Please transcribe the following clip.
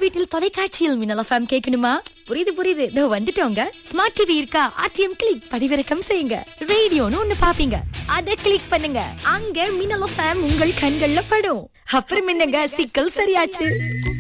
வீட்டில் தொலைக்காட்சியில் மின்னல் எஃப்எம் கேட்கணுமா? புரியுது இதோ வந்துட்டோங்க. ஸ்மார்ட் டிவி இருக்கா? ஆர்டிஎம் கிளிக் பதிவிறக்கம் செய்யுங்க. ரேடியோன்னு ஒண்ணு பாப்பீங்க, அத கிளிக் பண்ணுங்க. அங்க மின்னல் எஃப்எம் உங்கள் கண்கள்ல படும். அப்புறம் என்னங்க, சிக்கல் சரியாச்சு.